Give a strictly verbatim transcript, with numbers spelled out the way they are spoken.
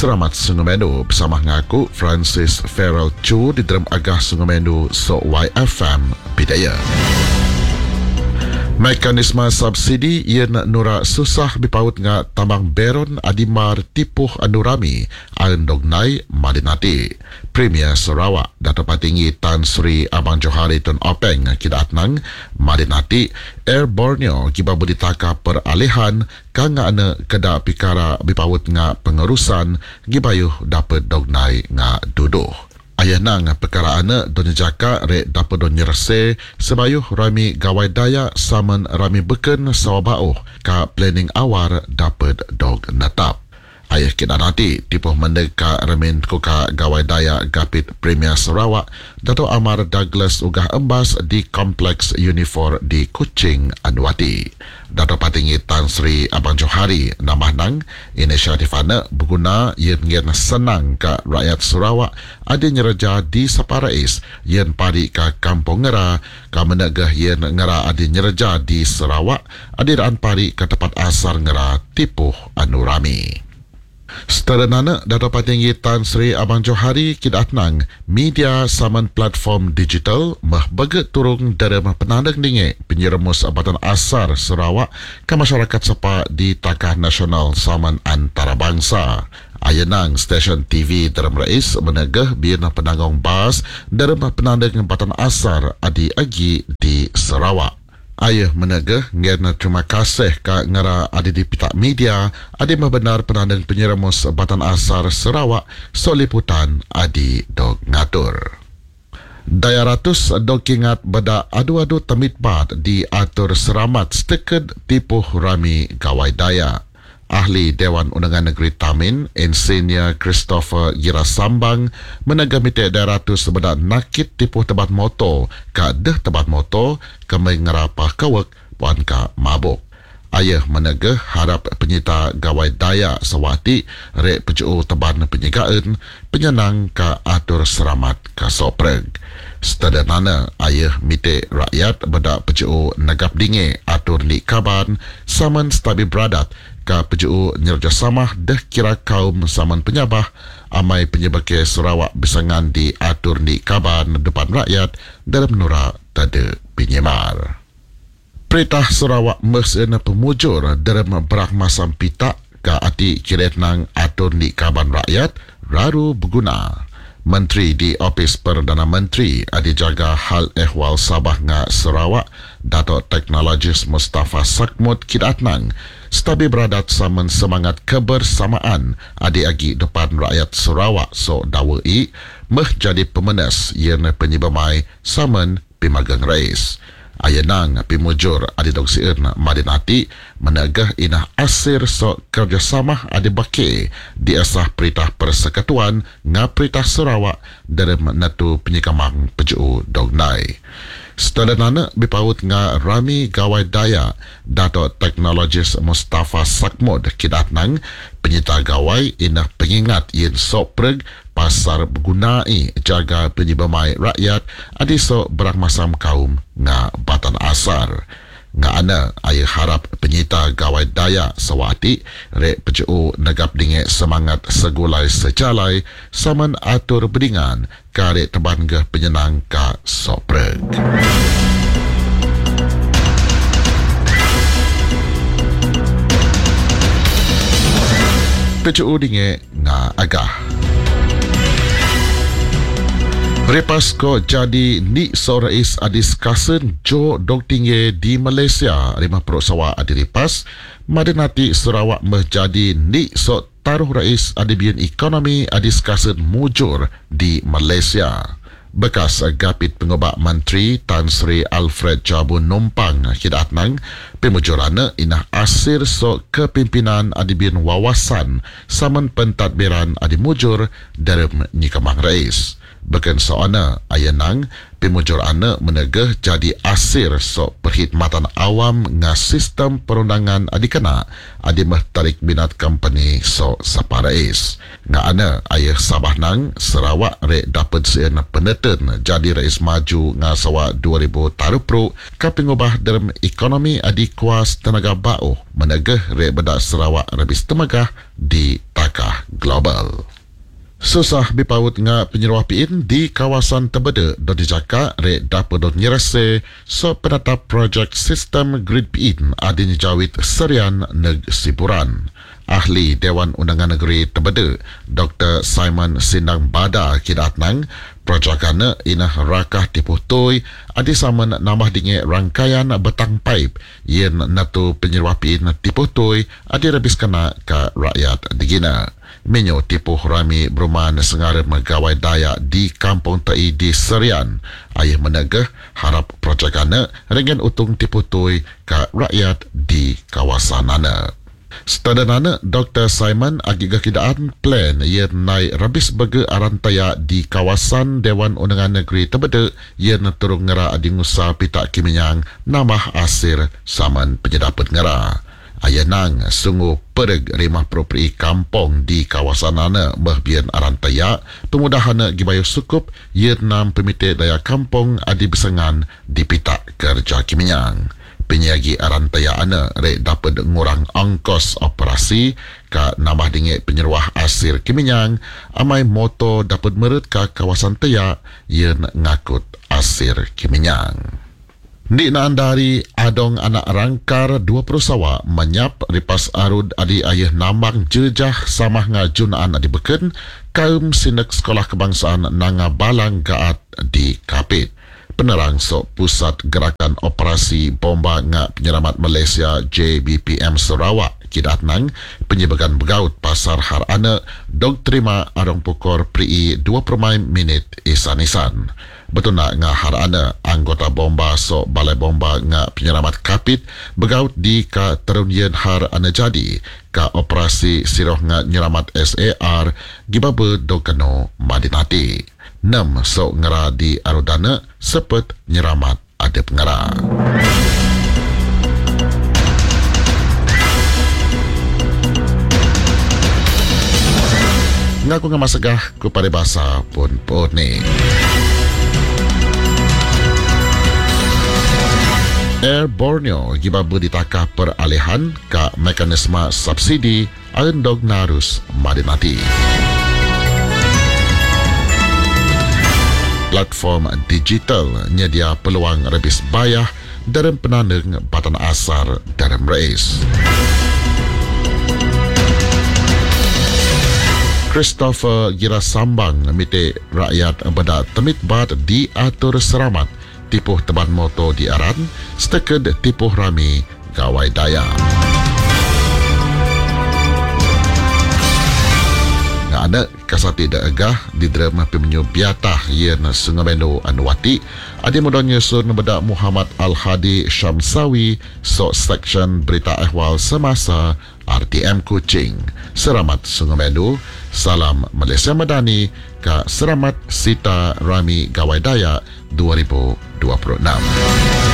Selamat Sungai Medu bersama ngaku Francis Farrell Chu di dalam agah Sungai Medu so Y F M Bidaya. Mekanisme subsidi yang nura susah bipaut nga tambang beron adimar tipuh anurami alun dognai madinati. Premier Sarawak Dato' Patinggi Tan Sri Abang Johari Tun Openg kidatnang madinati Air Borneo kiba buditaka peralihan kanga ana kada pikara bipaut nga pengurusan gibayuh dapat dognai nga duduh. Ayah nang perkara ana donya jaka re dapat donya rese sebayuh rami gawai daya saman rami beken sawabauh ka planning awar dapat dog natap. Ayah kita nanti tipuh mendeka remin kuka gawai daya Gapit Premier Sarawak Dato' Amar Douglas ugah embas di Kompleks Unifor di Kuching Anwati. Dato' Patinggi Tan Sri Abang Johari namah nang inisiatif ana berguna yang yang senang ke rakyat Sarawak ada nyereja di Saparais yang pari ke Kampung Ngera ka menegah yang ngera ada nyereja di Sarawak ada daan pari ke tempat asar ngera tipuh anurami. Setelah Dato' Patinggi Tan Sri Abang Johari kidatnang media saman platform digital mah baget turung dalam penandang dinge penyeremus abatan asar Sarawak ke masyarakat sepa di takah nasional saman antarabangsa. Ayenang stesen T V dalam rais menegah biar penanggung bas dalam penandang abatan asar adi agi di Sarawak. Ayah menegah ngena terima kasih ka ngara ada di pihak media ada benar penandang penyeremus Batan Asar Sarawak soliputan adi dog ngatur. Daya ratus dog kingat beda adu-adu temit bat di atur seramat steked tipuh rami gawai daya. Ahli Dewan Undangan Negeri Tamin, Insinyur Christopher Girasambang menegamite daya ratus sebeda nakit tipuh tebat motor ka deh tebat motor ke mengerapah kawak puan ka mabuk. Ayah menegah harap penyita gawai daya sewati rek pejuh teban penyegaan penyenang ka atur seramat ka sopreg. Setelah ayah mite rakyat beda pejuh negap dinge atur ni kaban saman stabil beradat ka pejuh nyerjasamah deh kira kaum saman penyabah amai penyebake Sarawak besangan di atur ni kaban depan rakyat dalam nura tada penyemar. Perintah Sarawak mesin pemujur dalam berak masam pita ka ati kiret nang atur ni kaban rakyat raru berguna. Menteri di Ofis Perdana Menteri adi jaga hal ehwal Sabah nga Sarawak Dato' Teknologis Mustafa Sakmud kidatnang stabil beradat saman semangat kebersamaan adi agi depan rakyat Sarawak so dawai meh jadi pemenes yang penyibamai saman pimagang rais. Ayenang pimujur adi dog siern madinati menegah inah asir so kerjasama adi bake di asah Perintah Persekutuan nga Perintah Sarawak dalam natu penyikamang peju dognai. Setelah nana bipaut nga rami gawai daya Dato' Teknologis Mustafa Sakmud kidatnang penyita gawai inah pengingat yin sopreg pasar bergunai jaga penyibamai rakyat adi so berak masam kaum nga Batan Asar. Nga ana ayah harap penyita gawai daya sewati rek peju negap dinge semangat segulai sejalai saman atur berdingan karek teban ke penyenang ka sopreg. Peju dinge nga agah. Repas ko jadi ni sorais adis kasen jo dog tinggi di Malaysia lima pro sawa adi repas madinati Sarawak menjadi ni so taruh rais adibian ekonomi adis kasen mujur di Malaysia. Bekas Gapit Pengubah Menteri Tan Sri Alfred Jabun Numpang kidatnang pemujurana inah asir so kepimpinan adibian wawasan saman pentadbiran adi mujur dalam nyikamang rais. Bahkan soana ayanang pemujur ana menegah jadi asir so perkhidmatan awam nga sistem perundangan adikana adi mah tarik minat company so saparais. Nga ana ayah Sabah nang Sarawak rek dapat sean peneten jadi rais maju nga sawa dua ribu tarupro kapingubah dalam ekonomi adi kuas tenaga bau menegah rek bedak Sarawak rabis temagah di tak jakah global. Susah bipaut nga penyeruah piin di kawasan Tebede do dijaka re dapat do nyerase so penatap projek sistem grid piin adin jawit serian neg Siburan. Ahli Dewan Undangan Negeri Tebede, Doktor Simon Sindang Bada kidatnang, projekana inah rakah tipuh toy adi saman nambah dinge rangkaian betang paip yen natu penyeruah piin tipuh toy adi rebis kena ke rakyat digina. Menyo tipuh rami berumahan sengaran megawai daya di kampung Tai di Serian. Ayah menegah harap projekana dengan utung tipuh toy ke rakyat di kawasan nana. Setandanana, Doktor Simon agak kidaan plan yang naik rabis bagi arantaya di kawasan Dewan Undangan Negeri Tebede yang turung ngera adingusa pitak kiminyang namah asir saman penyedapat ngera. Ayanang sungguh pereg rimah properi kampung di kawasan nana bahbian arantaya pemudahan gibayu sukup yang nam pemite daya kampung adi besengan di pitak kerja kiminyang. Penyagi arantaya ana rek dapat ngurang angkos operasi ka nambah dingit penyeruah asir kiminyang amai moto dapat meret ka kawasan taya yang ngakut asir kiminyang. Di naandari adong anak rangkar dua perusawa menyap ripas arud adi ayah namang jejah samah ngajunaan adi beken kaum sinek sekolah kebangsaan nanga balang gaat di Kapit. Penerang sok Pusat Gerakan Operasi Bomba Ngak Penyelamat Malaysia J B P M Sarawak kidatnang penyebagan begaut pasar harana dog terima adong pukor pri dua permain minit isan-isan. Betul nak ngah harana anggota bomba sok Balai Bomba Ngak Penyelamat Kapit begaut di ka terunian harana jadi ka operasi siroh ngak nyelamat S A R gibabe dogano madinati. Enam sok ngera di arudana sepet nyeramat adep ngera. Ngaku ngamasagah ku paribasa pun pun ni. Air Borneo gibabu ditakah peralihan ka mekanisme subsidi andog narus madinati. Platform digital nyedia peluang rebis bayah dalam penandeng batan asar dalam reis. Christopher Gira Sambang mite rakyat beda temit bad diatur seramat tipuh teban moto di aran steked tipuh rami gawai daya. Ada kasati daegah di drama pemenyu biatah yen Sungabendo Anwati adi modon nyusun bedak Muhammad Al-Hadi Syamsawi sok section berita ehwal semasa R T M Kuching. Seramat Sungabendo, salam Malaysia Madani ka Seramat Sita Rami Gawai Daya dua ribu dua puluh enam.